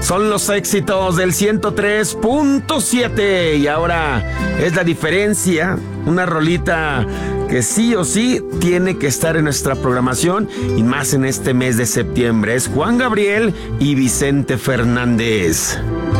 Son los éxitos del 103.7 y ahora es la diferencia, una rolita que sí o sí tiene que estar en nuestra programación y más en este mes de septiembre. Es Juan Gabriel y Vicente Fernández.